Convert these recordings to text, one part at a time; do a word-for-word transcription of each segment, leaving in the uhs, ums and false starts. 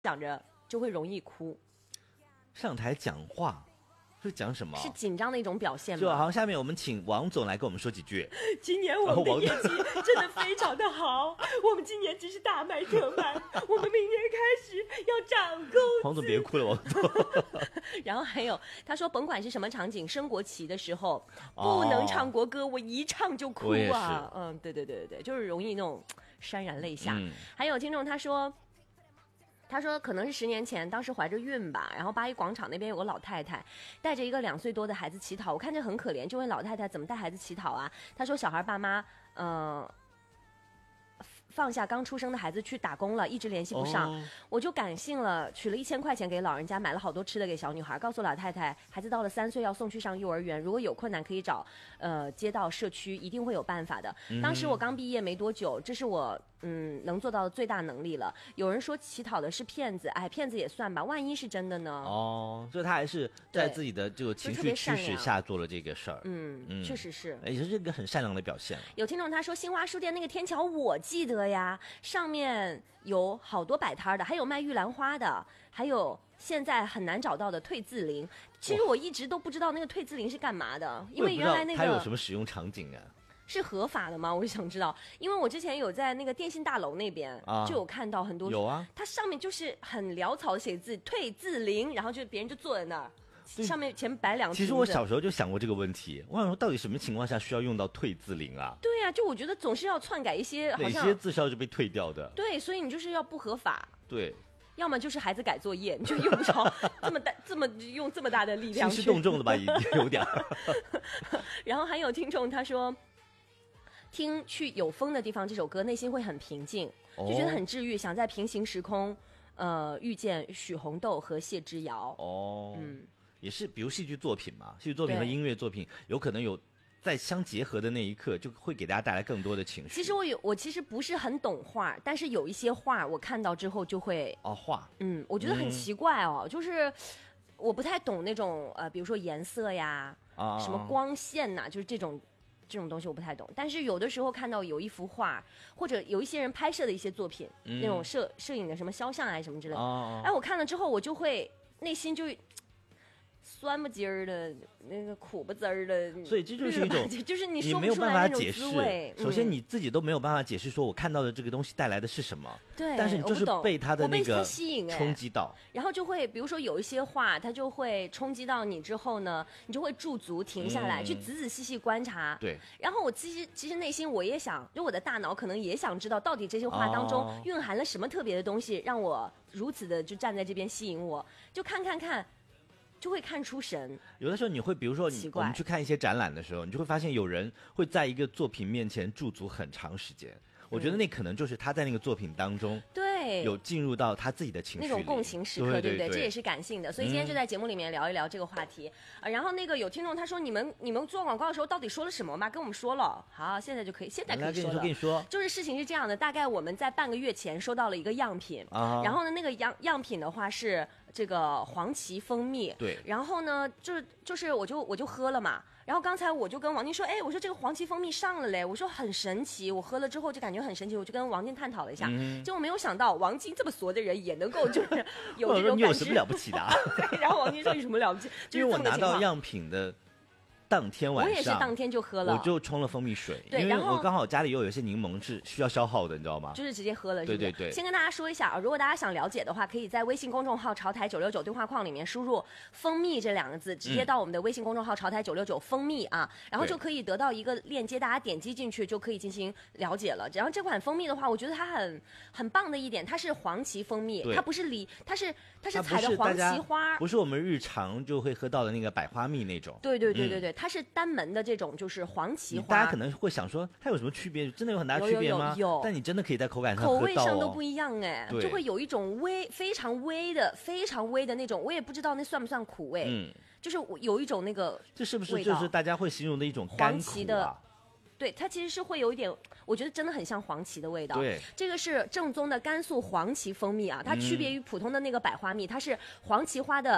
讲着就会容易哭。 上台讲话是讲什么？ 是紧张的一种表现吗？ 就好，下面我们请王总来跟我们说几句。 今年我们的业绩真的非常的好，我们今年真是大卖特卖，我们明年开始要涨工资。 王总别哭了，王总。 然后还有他说，甭管是什么场景，升国旗的时候、哦、不能唱国歌，我一唱就哭啊。嗯，对对对对对，就是容易那种潸然泪下。嗯、还有听众他说。他说可能是十年前，当时怀着孕吧，然后八一广场那边有个老太太带着一个两岁多的孩子乞讨，我看着很可怜，就问老太太怎么带孩子乞讨啊？他说小孩爸妈呃放下刚出生的孩子去打工了，一直联系不上、哦、我就感性了，取了一千块钱给老人家，买了好多吃的给小女孩，告诉老太太孩子到了三岁要送去上幼儿园，如果有困难可以找呃街道社区，一定会有办法的、嗯、当时我刚毕业没多久，这是我嗯能做到的最大能力了。有人说乞讨的是骗子，哎，骗子也算吧，万一是真的呢？哦， 所以他还是在自己的这个情绪驱使下做了这个事儿。 嗯嗯，确实是， 也是一个很善良的表现。 有听众他说新华书店那个天桥我记得呀，上面有好多摆摊的，还有卖玉兰花的，还有现在很难找到的退字灵。其实我一直都不知道那个退字灵是干嘛的，因为原来那个它有什么使用场景啊？ 是合法的吗？我就想知道，因为我之前有在那个电信大楼那边、啊、就有看到很多， 有啊， 它上面就是很潦草的写字退字灵，然后就别人就坐在那儿，上面前摆两个。 其实我小时候就想过这个问题，我想说到底什么情况下需要用到退字灵啊？ 对啊，就我觉得总是要篡改一些，好像哪些字是要被退掉的？ 对，所以你就是要不合法。 对。 要么就是孩子改作业，你就用不着这么大这么用这么大的力量去， 兴师动众的吧，也有点。 然后还有听众他说，听《去有风的地方》这首歌，内心会很平静，就觉得很治愈，想在平行时空，呃，遇见许红豆和谢之遥。哦，嗯， 也是，比如戏剧作品嘛，戏剧作品和音乐作品有可能有。在相结合的那一刻，就会给大家带来更多的情绪。 其实我有，我其实不是很懂画，但是有一些画我看到之后就会哦画， 嗯，我觉得很奇怪哦，嗯、就是我不太懂那种呃，比如说颜色呀，啊、什么光线呐、啊，就是这种这种东西我不太懂。但是有的时候看到有一幅画，或者有一些人拍摄的一些作品，嗯、那种摄摄影的什么肖像啊什么之类的，哦、哎，我看了之后我就会内心就。酸不唧儿的，那个苦不滋儿的， 所以这就是一种， 就是你说不出来那种滋味。首先你自己都没有办法解释，说我看到的这个东西带来的是什么。 对， 但是你就是被他的那个吸引冲击到， 然后就会，比如说有一些话，它就会冲击到你之后呢，你就会驻足停下来，嗯、去仔仔细细观察。 对。 然后我其实其实内心我也想，就我的大脑可能也想知道，到底这些话当中蕴含了什么特别的东西，让我如此的就站在这边吸引我，就看看看。就会看出神。 有的时候你会，比如说你我们去看一些展览的时候，你就会发现有人会在一个作品面前驻足很长时间。我觉得那可能就是他在那个作品当中， 对， 有进入到他自己的情绪里， 那种共情时刻，对不 对, 对, 对, 对？这也是感性的，所以今天就在节目里面聊一聊这个话题。嗯、啊，然后那个有听众他说，你们你们做广告的时候到底说了什么吗？跟我们说了，好，现在就可以，现在可以说了。 跟你说， 就是事情是这样的，大概我们在半个月前收到了一个样品，啊、然后呢，那个样样品的话是这个黄芪蜂蜜， 对， 然后呢，就是就是我就我就喝了嘛。然后刚才我就跟王静说，哎，我说这个黄芪蜂蜜上了嘞，我说很神奇，我喝了之后就感觉很神奇，我就跟王静探讨了一下，嗯、结果没有想到王静这么俗的人也能够就是有这种感觉， 你有什么了不起的、啊？ 对，然后王静说有什么了不起？就是、 因为我拿到样品的当天晚上， 我也是当天就喝了， 我就冲了蜂蜜水， 对， 因为我刚好家里又有一些柠檬是需要消耗的，你知道吗？ 就是直接喝了是不是， 对对对。 先跟大家说一下啊，如果大家想了解的话，可以在微信公众号潮台九六九对话框里面输入蜂蜜这两个字，直接到我们的微信公众号潮台九六九蜂蜜啊，然后就可以得到一个链接，大家点击进去就可以进行了解了。然后这款蜂蜜的话，我觉得它很很棒的一点，它是黄芪蜂蜜，它不是梨，它是它是采的黄芪花， 不是我们日常就会喝到的那个百花蜜那种。 对对对对对，嗯、它是单门的。这种就是黄芪花， 大家可能会想说它有什么区别？真的有很大区别吗？ 有有有有， 但你真的可以在口感上口味上都不一样哎， 就会有一种微非常微的、非常微的那种，我也不知道那算不算苦味，嗯，就是有一种那个， 这是不是就是大家会形容的一种甘苦、啊、 黄芪的？对，它其实是会有一点，我觉得真的很像黄芪的味道。 对， 这个是正宗的甘肃黄芪蜂蜜啊，它区别于普通的那个百花蜜，它是黄芪花的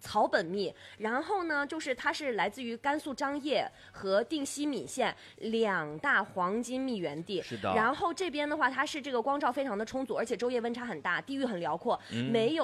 草本蜜，然后呢，就是它是来自于甘肃张掖和定西岷县两大黄金蜜源地。 是的。 然后这边的话，它是这个光照非常的充足，而且昼夜温差很大，地域很辽阔，嗯、没有。